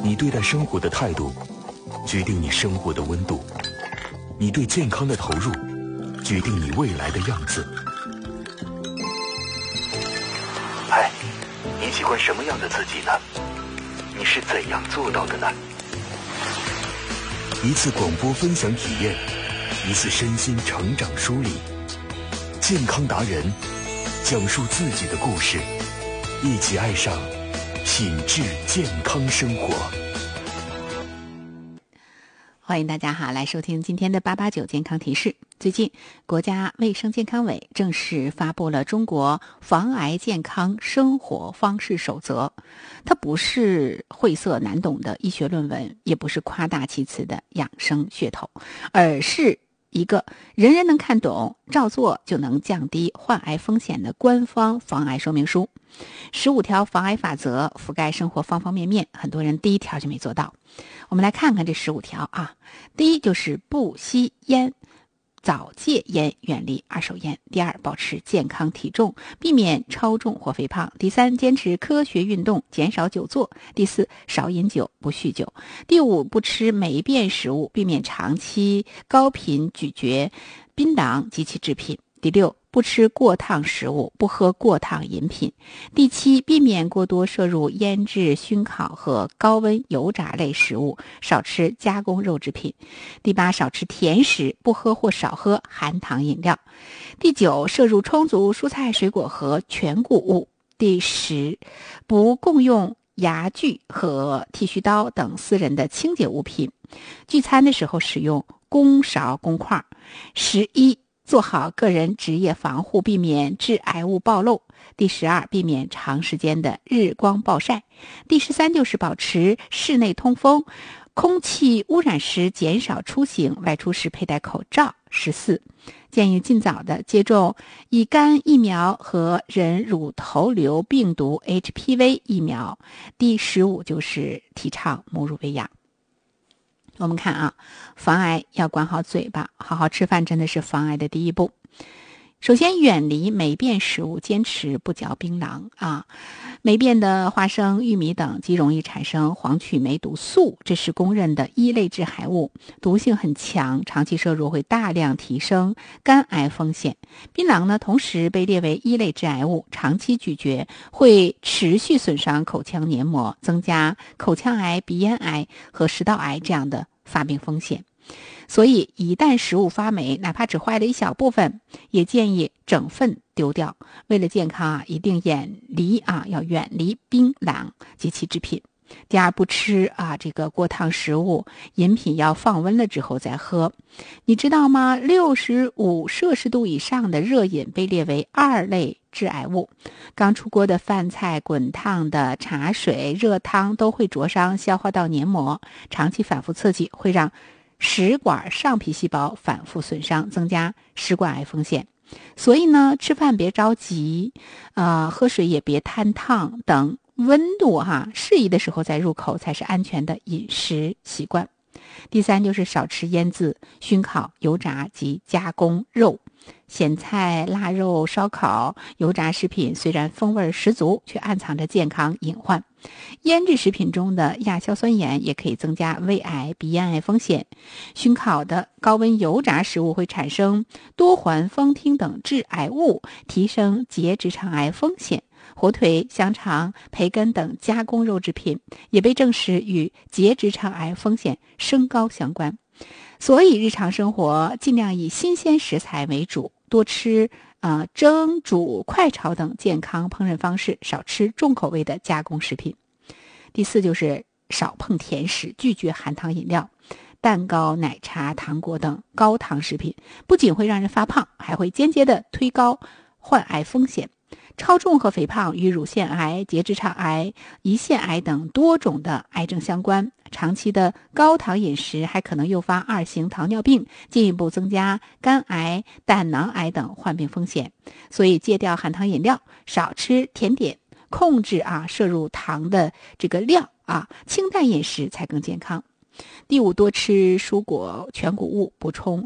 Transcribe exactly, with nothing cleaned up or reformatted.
你对待生活的态度，决定你生活的温度；你对健康的投入，决定你未来的样子。嗨，你喜欢什么样的自己呢？你是怎样做到的呢？一次广播分享体验，一次身心成长梳理，健康达人讲述自己的故事，一起爱上品质健康生活。 欢迎大家哈来收听今天的八八九健康提示。最近，国家卫生健康委正式发布了中国防癌健康生活方式守则。它不是晦涩难懂的医学论文，也不是夸大其词的养生噱头，而是一个人人能看懂、照做就能降低患癌风险的官方防癌说明书。十五条防癌法则覆盖生活方方面面，很多人第一条就没做到。我们来看看这十五条啊。第一就是不吸烟，早戒烟，远离二手烟。第二，保持健康体重，避免超重或肥胖。第三，坚持科学运动，减少久坐。第四，少饮酒，不酗酒。第五，不吃霉变食物，避免长期高频咀嚼槟榔及其制品。第六，不吃过烫食物，不喝过烫饮品。第七，避免过多摄入腌制、熏烤和高温油炸类食物，少吃加工肉制品。第八，少吃甜食，不喝或少喝含糖饮料。第九，摄入充足蔬菜水果和全谷物。第十，不共用牙具和剃须刀等私人的清洁物品。聚餐的时候使用公勺公筷。十一，做好个人职业防护，避免致癌物暴露。第十二，避免长时间的日光暴晒。第十三，就是保持室内通风，空气污染时减少出行，外出时佩戴口罩。十四，建议尽早的接种乙肝疫苗和人乳头瘤病毒 H P V 疫苗。第十五，就是提倡母乳喂养。我们看啊，防癌要管好嘴巴，好好吃饭真的是防癌的第一步。首先，远离霉变食物，坚持不嚼槟榔啊。霉变的花生、玉米等极容易产生黄曲霉毒素，这是公认的一类致癌物，毒性很强，长期摄入会大量提升肝癌风险。槟榔呢，同时被列为一类致癌物，长期咀嚼会持续损伤口腔黏膜，增加口腔癌、鼻咽癌和食道癌这样的发病风险。所以一旦食物发霉，哪怕只坏了一小部分，也建议整份丢掉。为了健康啊，一定远离啊，要远离槟榔及其制品。第二，不吃啊这个过烫食物，饮品要放温了之后再喝。你知道吗？六十五摄氏度以上的热饮被列为二类致癌物。刚出锅的饭菜、滚烫的茶水、热汤都会灼伤消化道黏膜，长期反复刺激会让食管上皮细胞反复损伤，增加食管癌风险。所以呢，吃饭别着急，呃，喝水也别贪烫，等温度哈适宜的时候再入口才是安全的饮食习惯。第三，就是少吃腌制、熏烤、油炸及加工肉。咸菜、腊肉、烧烤、油炸食品虽然风味十足，却暗藏着健康隐患。腌制食品中的亚硝酸盐也可以增加胃癌、鼻咽癌风险。熏烤的高温油炸食物会产生多环芳烃等致癌物，提升结直肠癌风险。火腿、香肠、培根等加工肉制品也被证实与结直肠癌风险升高相关。所以日常生活尽量以新鲜食材为主，多吃呃蒸、煮、快炒等健康烹饪方式，少吃重口味的加工食品。第四，就是少碰甜食，拒绝含糖饮料。蛋糕、奶茶、糖果等高糖食品不仅会让人发胖，还会间接的推高患癌风险。超重和肥胖与乳腺癌、结直肠癌、胰腺癌等多种的癌症相关。长期的高糖饮食还可能诱发二型糖尿病，进一步增加肝癌、胆囊癌等患病风险。所以戒掉含糖饮料，少吃甜点，控制啊摄入糖的这个量啊，清淡饮食才更健康。第五，多吃蔬果、全谷物，补充